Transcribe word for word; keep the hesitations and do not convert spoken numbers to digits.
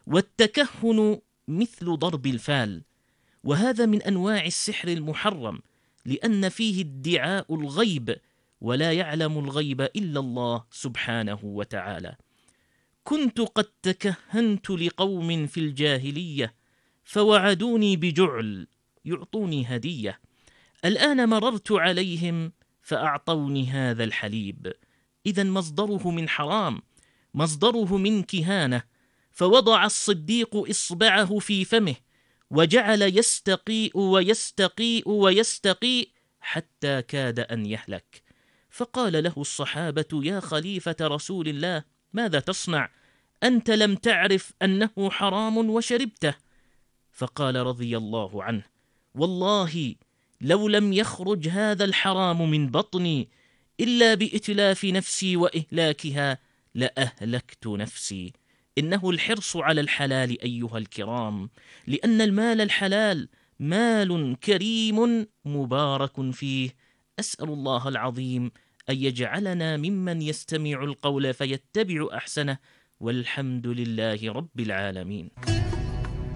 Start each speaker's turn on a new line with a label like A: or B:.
A: والتكهن مثل ضرب الفال، وهذا من أنواع السحر المحرم، لأن فيه ادعاء الغيب، ولا يعلم الغيب إلا الله سبحانه وتعالى. كنت قد تكهنت لقوم في الجاهلية فوعدوني بجعل يعطوني هدية، الآن مررت عليهم فأعطوني هذا الحليب. إذا مصدره من حرام، مصدره من كهانة. فوضع الصديق إصبعه في فمه وجعل يستقيء ويستقيء ويستقيء حتى كاد أن يهلك. فقال له الصحابة: يا خليفة رسول الله، ماذا تصنع؟ أنت لم تعرف أنه حرام وشربته. فقال رضي الله عنه: والله لو لم يخرج هذا الحرام من بطني إلا بإتلاف نفسي وإهلاكها لأهلكت نفسي. إنه الحرص على الحلال أيها الكرام، لأن المال الحلال مال كريم مبارك فيه. أسأل الله العظيم أن يجعلنا ممن يستمع القول فيتبع أحسنه، والحمد لله رب العالمين.